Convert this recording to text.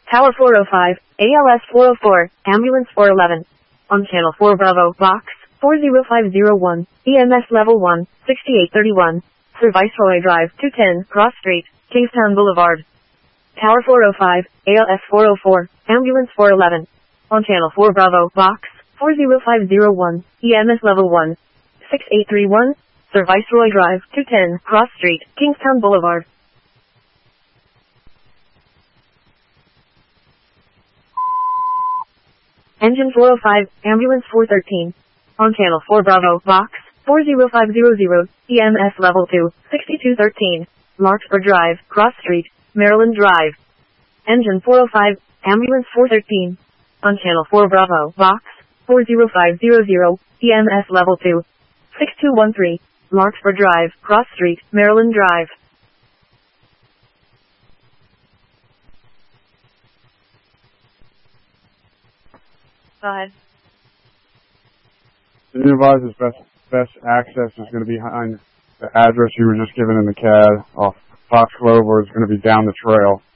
Tower 405, ALS 404, Ambulance 411. On Channel 4 Bravo, Box 40501, EMS Level 1, 6831. Sir Viceroy Drive, 210, Cross Street, Kingstown Boulevard. Tower 405, ALS 404, Ambulance 411. On Channel 4 Bravo, Box 40501, EMS Level 1, 6831. Sir Viceroy Drive, 210, Cross Street, Kingstown Boulevard. Engine 405, Ambulance 413. On Channel 4 Bravo, Box 40500, EMS Level 2, 6213. Larkspur Drive, Cross Street, Maryland Drive. Engine 405, Ambulance 413. On Channel 4 Bravo, Box 40500, EMS Level 2, 6213. Larkspur Drive, Cross Street, Maryland Drive. Go ahead. The new advisor's best access is going to be behind the address you were just given in the CAD off Fox Globe, or it's going to be down the trail.